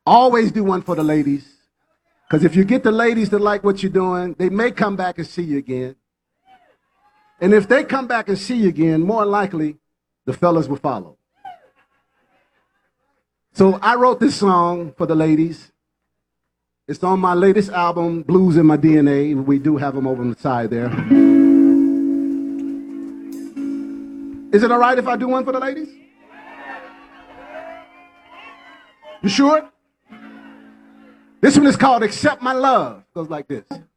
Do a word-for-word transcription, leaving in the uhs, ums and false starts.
Always do one for the ladies. Because if you get the ladies to like what you're doing, they may come back and see you again. And if they come back and see you again, more likely, the fellas will follow. So I wrote this song for the ladies. It's on my latest album, Blues in My D N A. We do have them over on the side there. Is it all right if I do one for the ladies? You sure? This one is called Accept My Love. Goes like this.